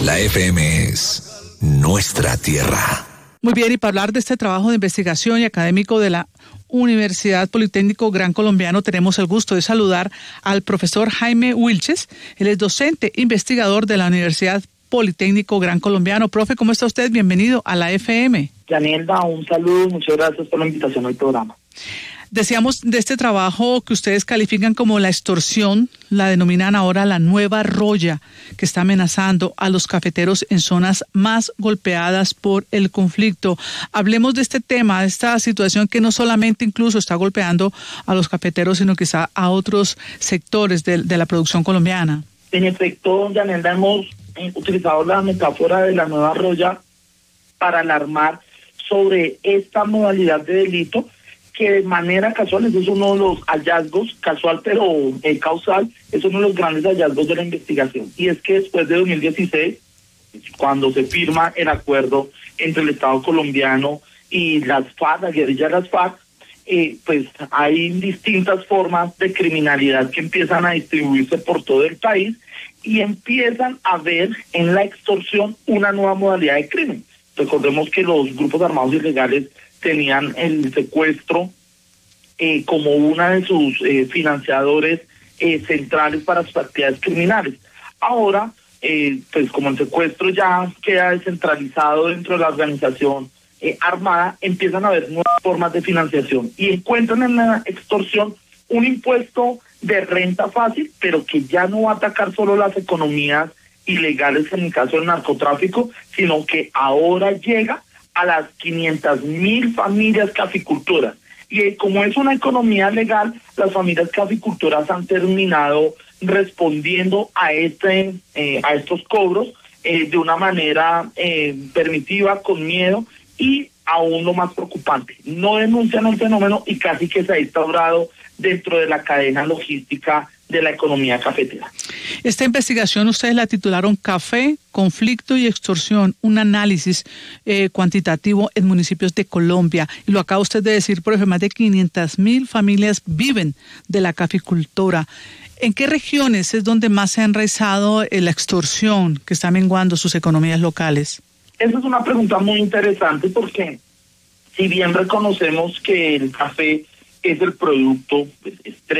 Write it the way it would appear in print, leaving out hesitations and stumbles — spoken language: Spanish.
La FM es nuestra tierra. Muy bien, y para hablar de este trabajo de investigación y académico de la Universidad Politécnico Gran Colombiano, tenemos el gusto de saludar al profesor Jaime Wilches. Él es docente investigador de la Universidad Politécnico Gran Colombiano. Profe, ¿cómo está usted? Bienvenido a la FM. Danielda, un saludo, muchas gracias por la invitación al programa. Decíamos de este trabajo que ustedes califican como la extorsión, la denominan ahora la nueva roya, que está amenazando a los cafeteros en zonas más golpeadas por el conflicto. Hablemos de este tema, de esta situación que no solamente incluso está golpeando a los cafeteros, sino quizá a otros sectores de la producción colombiana. En efecto, Danielda, hemos utilizado la metáfora de la nueva roya para alarmar sobre esta modalidad de delito que de manera casual, ese es uno de los hallazgos, casual pero causal, es uno de los grandes hallazgos de la investigación. Y es que después de 2016, cuando se firma el acuerdo entre el Estado colombiano y las FARC, la guerrilla de las FARC, pues hay distintas formas de criminalidad que empiezan a distribuirse por todo el país y empiezan a ver en la extorsión una nueva modalidad de crimen. Recordemos que los grupos armados ilegales tenían el secuestro como una de sus financiadores centrales para sus actividades criminales. Ahora, pues como el secuestro ya queda descentralizado dentro de la organización armada, empiezan a haber nuevas formas de financiación y encuentran en la extorsión un impuesto de renta fácil, pero que ya no va a atacar solo las economías ilegales en el caso del narcotráfico, sino que ahora llega a las 500,000 familias caficultoras. Y como es una economía legal, las familias caficultoras han terminado respondiendo a estos cobros de una manera permisiva, con miedo, y aún lo más preocupante, no denuncian el fenómeno y casi que se ha instaurado dentro de la cadena logística de la economía cafetera. Esta investigación ustedes la titularon Café, Conflicto y Extorsión, un análisis cuantitativo en municipios de Colombia. Y lo acaba usted de decir, profe, más de 500,000 familias viven de la caficultura. ¿En qué regiones es donde más se ha enraizado la extorsión que está menguando sus economías locales? Esa es una pregunta muy interesante porque si bien reconocemos que el café es el producto estrella